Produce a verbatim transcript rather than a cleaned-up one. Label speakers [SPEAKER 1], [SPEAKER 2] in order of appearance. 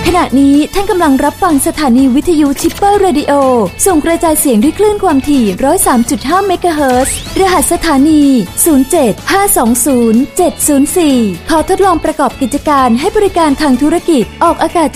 [SPEAKER 1] ขณะนี้ท่านกำลังรับฟังสถานีวิทยุชิปเปอร์เรดิโอส่งกระจายเสียงด้วยคลื่นความถี่ หนึ่งร้อยสามจุดห้า เมกะเฮิรตซ์รหัสสถานี ศูนย์ เจ็ด ห้า สอง ศูนย์ เจ็ด ศูนย์ สี่ ขอทดลองประกอบกิจการให้บริการทางธุรกิจออกอากาศ